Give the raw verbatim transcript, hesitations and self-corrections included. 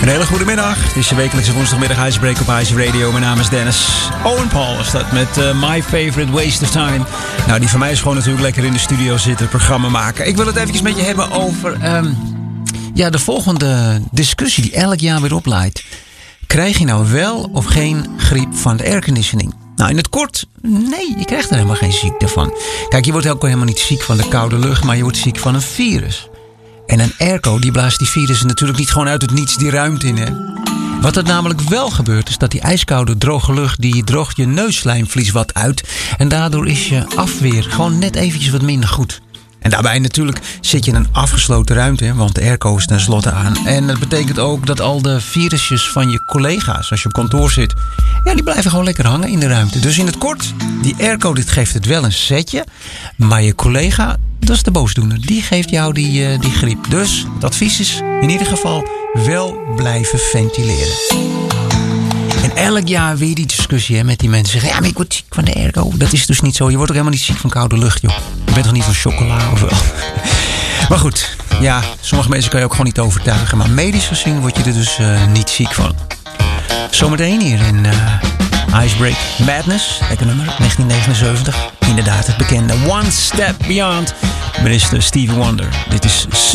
Een hele goede middag. Het is je wekelijkse woensdagmiddag Icebreak op Ice Radio. Mijn naam is Dennis. Owen Paul is dat met uh, My Favorite Waste of Time. Nou, die van mij is gewoon natuurlijk lekker in de studio zitten, programma maken. Ik wil het eventjes met je hebben over um, ja, de volgende discussie die elk jaar weer opleidt. Krijg je nou wel of geen griep van de airconditioning? Nou, in het kort, nee, je krijgt er helemaal geen ziekte van. Kijk, je wordt ook helemaal niet ziek van de koude lucht, maar je wordt ziek van een virus. En een airco, die blaast die virussen natuurlijk niet gewoon uit het niets die ruimte in, hè. Wat er namelijk wel gebeurt, is dat die ijskoude, droge lucht, die droogt je neusslijmvlies wat uit. En daardoor is je afweer gewoon net eventjes wat minder goed. En daarbij natuurlijk zit je in een afgesloten ruimte, hè, want de airco is tenslotte aan. En dat betekent ook dat al de virusjes van je collega's, als je op kantoor zit, ja, die blijven gewoon lekker hangen in de ruimte. Dus in het kort, die airco, dit geeft het wel een setje. Maar je collega, dat is de boosdoener, die geeft jou die, uh, die griep. Dus het advies is in ieder geval wel blijven ventileren. En elk jaar weer die discussie, hè, met die mensen zeggen, ja, maar ik word ziek van de airco. Dat is dus niet zo. Je wordt ook helemaal niet ziek van koude lucht, joh. Je bent toch niet van chocola of wel? Maar goed, ja, sommige mensen kan je ook gewoon niet overtuigen. Maar medisch gezien word je er dus uh, niet ziek van. Zometeen hier in uh, Icebreak Madness. Lekker nummer, negentien negenenzeventig. Inderdaad, het bekende One Step Beyond. Minister Stevie Wonder. Dit is